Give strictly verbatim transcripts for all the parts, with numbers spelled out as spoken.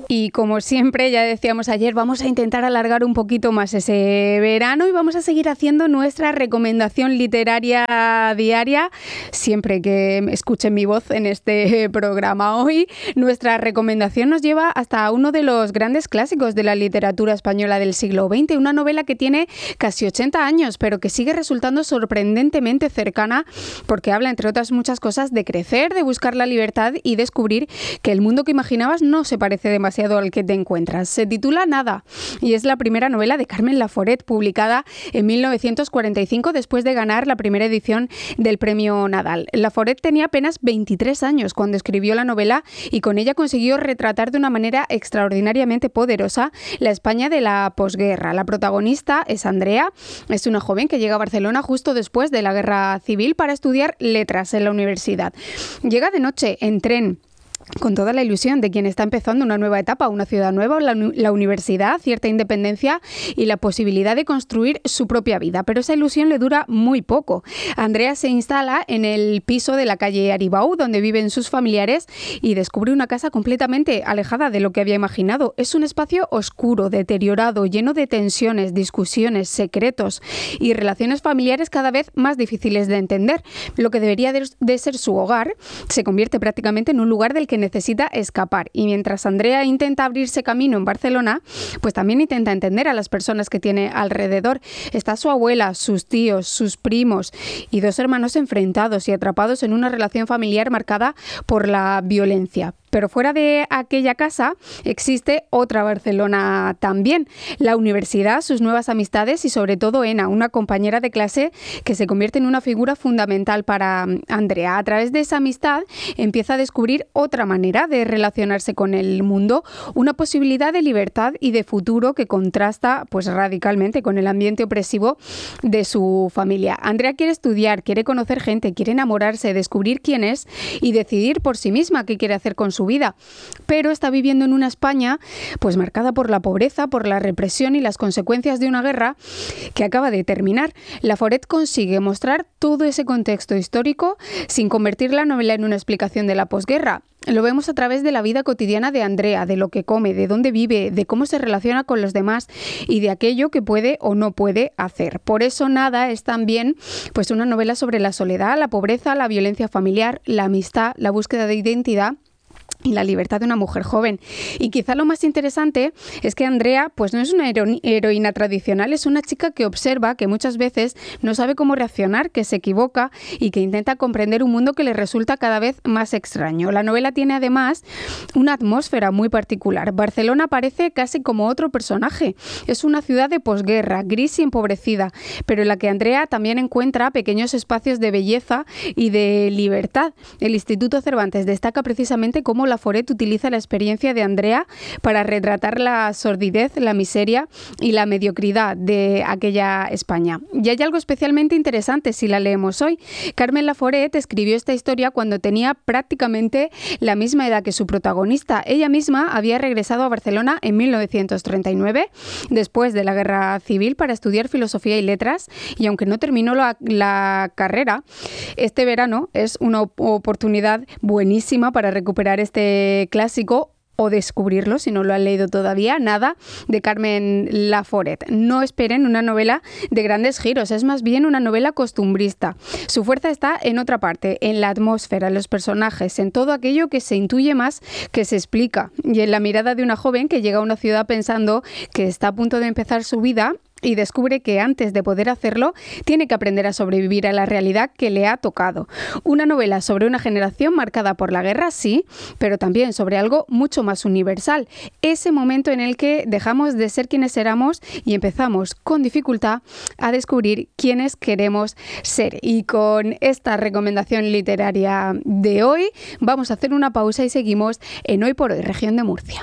Y como siempre, ya decíamos ayer, vamos a intentar alargar un poquito más ese verano y vamos a seguir haciendo nuestra recomendación literaria diaria, siempre que escuchen mi voz en este programa. Hoy nuestra recomendación nos lleva hasta uno de los grandes clásicos de la literatura española del siglo veinte, una novela que tiene casi ochenta años, pero que sigue resultando sorprendentemente cercana porque habla, entre otras muchas cosas, de crecer, de buscar la libertad y descubrir que el mundo que imaginabas no se parece demasiado al que te encuentras. Se titula Nada y es la primera novela de Carmen Laforet, publicada en mil novecientos cuarenta y cinco después de ganar la primera edición del Premio Nadal. Laforet tenía apenas veintitrés años cuando escribió la novela y con ella consiguió retratar de una manera extraordinariamente poderosa la España de la posguerra. La protagonista es Andrea, es una joven que llega a Barcelona justo después de la Guerra Civil para estudiar letras en la universidad. Llega de noche en tren, con toda la ilusión de quien está empezando una nueva etapa, una ciudad nueva, la, la universidad, cierta independencia y la posibilidad de construir su propia vida. Pero esa ilusión le dura muy poco. Andrea se instala en el piso de la calle Aribau, donde viven sus familiares, y descubre una casa completamente alejada de lo que había imaginado. Es un espacio oscuro, deteriorado, lleno de tensiones, discusiones, secretos y relaciones familiares cada vez más difíciles de entender. Lo que debería de, de ser su hogar se convierte prácticamente en un lugar del que necesita escapar. Y mientras Andrea intenta abrirse camino en Barcelona, pues también intenta entender a las personas que tiene alrededor. Está su abuela, sus tíos, sus primos y dos hermanos enfrentados y atrapados en una relación familiar marcada por la violencia. Pero fuera de aquella casa existe otra Barcelona también, la universidad, sus nuevas amistades y sobre todo Ena, una compañera de clase que se convierte en una figura fundamental para Andrea. A través de esa amistad empieza a descubrir otra manera de relacionarse con el mundo, una posibilidad de libertad y de futuro que contrasta pues radicalmente con el ambiente opresivo de su familia. Andrea quiere estudiar, quiere conocer gente, quiere enamorarse, descubrir quién es y decidir por sí misma qué quiere hacer con su vida, pero está viviendo en una España pues marcada por la pobreza, por la represión y las consecuencias de una guerra que acaba de terminar. Laforet consigue mostrar todo ese contexto histórico sin convertir la novela en una explicación de la posguerra. Lo vemos a través de la vida cotidiana de Andrea, de lo que come, de dónde vive, de cómo se relaciona con los demás y de aquello que puede o no puede hacer. Por eso Nada es también pues una novela sobre la soledad, la pobreza, la violencia familiar, la amistad, la búsqueda de identidad y la libertad de una mujer joven. Y quizá lo más interesante es que Andrea pues no es una hero- heroína tradicional, es una chica que observa, que muchas veces no sabe cómo reaccionar, que se equivoca y que intenta comprender un mundo que le resulta cada vez más extraño. La novela tiene además una atmósfera muy particular. Barcelona parece casi como otro personaje. Es una ciudad de posguerra, gris y empobrecida, pero en la que Andrea también encuentra pequeños espacios de belleza y de libertad. El Instituto Cervantes destaca precisamente cómo Laforet utiliza la experiencia de Andrea para retratar la sordidez, la miseria y la mediocridad de aquella España. Y hay algo especialmente interesante si la leemos hoy. Carmen Laforet escribió esta historia cuando tenía prácticamente la misma edad que su protagonista. Ella misma había regresado a Barcelona en mil novecientos treinta y nueve, después de la Guerra Civil, para estudiar Filosofía y Letras, y aunque no terminó la, la carrera, este verano es una op- oportunidad buenísima para recuperar este clásico o descubrirlo si no lo han leído todavía. Nada, de Carmen Laforet. No esperen una novela de grandes giros, es más bien una novela costumbrista. Su fuerza está en otra parte, en la atmósfera, en los personajes, en todo aquello que se intuye más que se explica, y en la mirada de una joven que llega a una ciudad pensando que está a punto de empezar su vida y descubre que antes de poder hacerlo tiene que aprender a sobrevivir a la realidad que le ha tocado. Una novela sobre una generación marcada por la guerra, sí, pero también sobre algo mucho más universal. Ese momento en el que dejamos de ser quienes éramos y empezamos con dificultad a descubrir quiénes queremos ser. Y con esta recomendación literaria de hoy vamos a hacer una pausa y seguimos en Hoy por Hoy, Región de Murcia.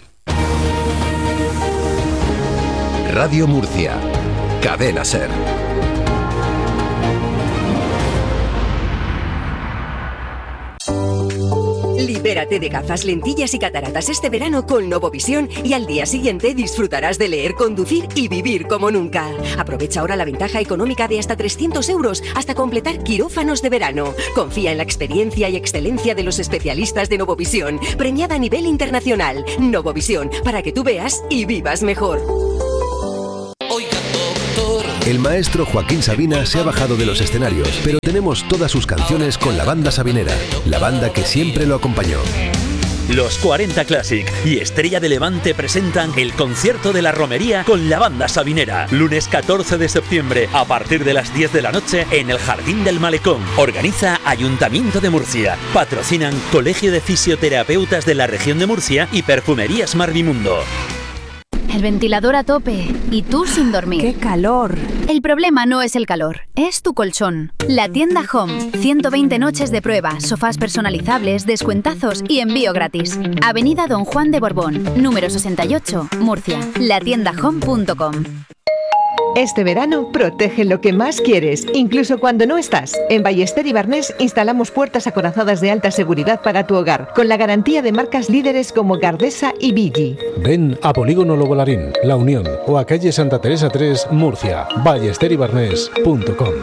Radio Murcia, Cadena SER. Libérate de gafas, lentillas y cataratas este verano con Novovisión y al día siguiente disfrutarás de leer, conducir y vivir como nunca. Aprovecha ahora la ventaja económica de hasta trescientos euros hasta completar quirófanos de verano. Confía en la experiencia y excelencia de los especialistas de Novovisión, premiada a nivel internacional. Novovisión, para que tú veas y vivas mejor. El maestro Joaquín Sabina se ha bajado de los escenarios, pero tenemos todas sus canciones con la banda sabinera, la banda que siempre lo acompañó. Los cuarenta Classic y Estrella de Levante presentan el concierto de la romería con la banda sabinera. Lunes catorce de septiembre, a partir de las diez de la noche, en el Jardín del Malecón. Organiza Ayuntamiento de Murcia. Patrocinan Colegio de Fisioterapeutas de la Región de Murcia y Perfumerías Marvimundo. El ventilador a tope y tú sin dormir. ¡Qué calor! El problema no es el calor, es tu colchón. La tienda Home. ciento veinte noches de prueba, sofás personalizables, descuentazos y envío gratis. Avenida Don Juan de Borbón, número sesenta y ocho, Murcia. la tienda home punto com. Este verano protege lo que más quieres, incluso cuando no estás. En Ballester y Barnés instalamos puertas acorazadas de alta seguridad para tu hogar, con la garantía de marcas líderes como Gardesa y Vigi. Ven a Polígono Lobolarín, La Unión o a calle Santa Teresa tres, Murcia. ballester y barnés punto com.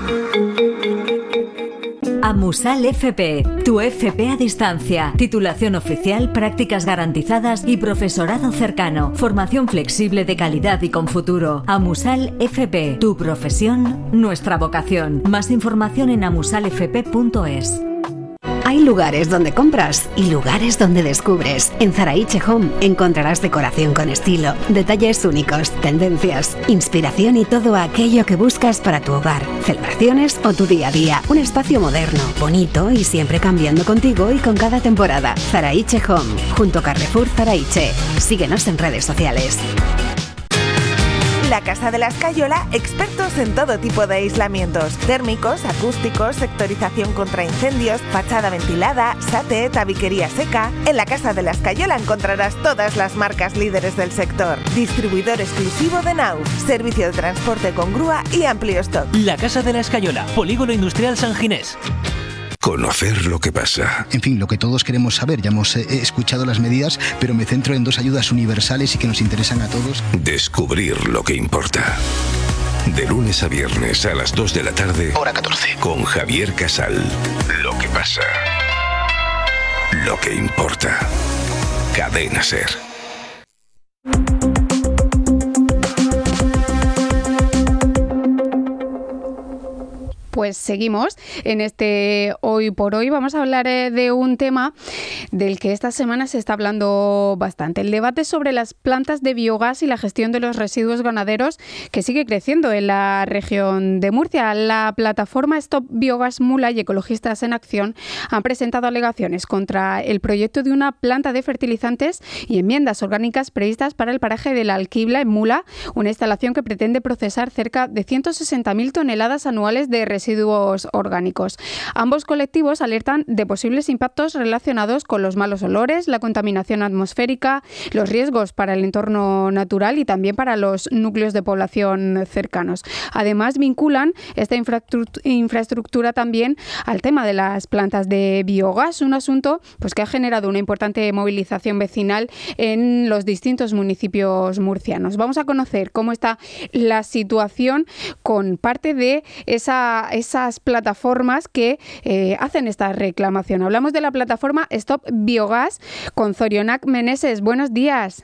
Amusal F P, tu F P a distancia, titulación oficial, prácticas garantizadas y profesorado cercano, formación flexible de calidad y con futuro. Amusal F P, tu profesión, nuestra vocación. Más información en amusal f p punto es. Hay lugares donde compras y lugares donde descubres. En Zaraiche Home encontrarás decoración con estilo, detalles únicos, tendencias, inspiración y todo aquello que buscas para tu hogar, celebraciones o tu día a día. Un espacio moderno, bonito y siempre cambiando contigo y con cada temporada. Zaraiche Home, junto a Carrefour Zaraiche. Síguenos en redes sociales. La Casa de la Escayola, expertos en todo tipo de aislamientos, térmicos, acústicos, sectorización contra incendios, fachada ventilada, sate, tabiquería seca. En la Casa de la Escayola encontrarás todas las marcas líderes del sector. Distribuidor exclusivo de Nauf, servicio de transporte con grúa y amplio stock. La Casa de la Escayola, Polígono Industrial San Ginés. Conocer lo que pasa. En fin, lo que todos queremos saber. Ya hemos eh, escuchado las medidas, pero me centro en dos ayudas universales y que nos interesan a todos. Descubrir lo que importa. De lunes a viernes a las dos de la tarde. Hora catorce. Con Javier Casal. Lo que pasa. Lo que importa. Cadena Ser. Pues seguimos en este Hoy por Hoy. Vamos a hablar eh, de un tema del que esta semana se está hablando bastante. El debate sobre las plantas de biogás y la gestión de los residuos ganaderos, que sigue creciendo en la región de Murcia. La plataforma Stop Biogás Mula y Ecologistas en Acción han presentado alegaciones contra el proyecto de una planta de fertilizantes y enmiendas orgánicas previstas para el paraje de la Alquibla en Mula, una instalación que pretende procesar cerca de ciento sesenta mil toneladas anuales de residuos residuos orgánicos. Ambos colectivos alertan de posibles impactos relacionados con los malos olores, la contaminación atmosférica, los riesgos para el entorno natural y también para los núcleos de población cercanos. Además, vinculan esta infraestructura también al tema de las plantas de biogás, un asunto pues, que ha generado una importante movilización vecinal en los distintos municipios murcianos. Vamos a conocer cómo está la situación con parte de esa esas plataformas que eh, hacen esta reclamación. Hablamos de la plataforma Stop Biogás con Zorionak Meneses. Buenos días.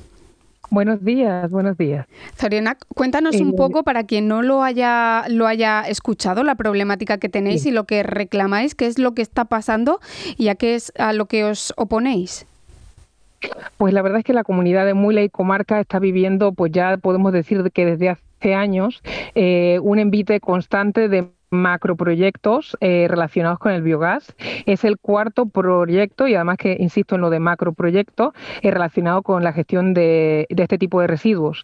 Buenos días, buenos días. Zorionak, cuéntanos eh, un poco para quien no lo haya lo haya escuchado, la problemática que tenéis sí. y lo que reclamáis, qué es lo que está pasando y a qué es a lo que os oponéis. Pues la verdad es que la comunidad de Mula y comarca está viviendo, pues ya podemos decir que desde hace años, eh, un envite constante de macroproyectos eh, relacionados con el biogás. Es el cuarto proyecto y además que insisto en lo de macroproyecto eh, relacionado con la gestión de, de este tipo de residuos.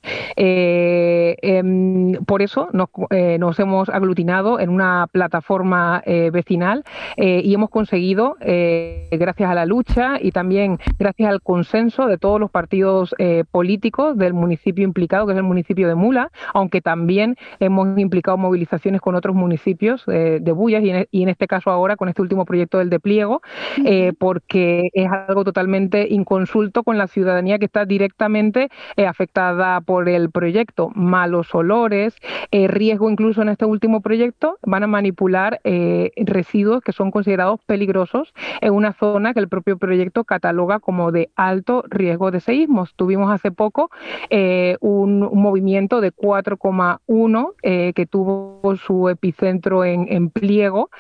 Eh, eh, por eso nos, eh, nos hemos aglutinado en una plataforma eh, vecinal eh, y hemos conseguido, eh, gracias a la lucha y también gracias al consenso de todos los partidos eh, políticos del municipio implicado, que es el municipio de Mula, aunque también hemos implicado movilizaciones con otros municipios municipios eh, de Bullas y en, y en este caso ahora con este último proyecto del de Pliego, eh, porque es algo totalmente inconsulto con la ciudadanía que está directamente eh, afectada por el proyecto. Malos olores, eh, riesgo incluso en este último proyecto, van a manipular eh, residuos que son considerados peligrosos en una zona que el propio proyecto cataloga como de alto riesgo de seísmos. Tuvimos hace poco eh, un, un movimiento de cuatro coma uno eh, que tuvo su epicentro en, en Pliego